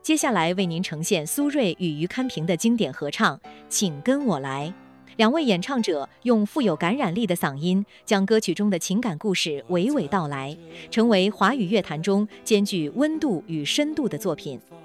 接下来为您呈现苏芮与于堪平的经典合唱《请跟我来》。两位演唱者用富有感染力的嗓音，将歌曲中的情感故事娓娓道来，成为华语乐坛中兼具温度与深度的作品。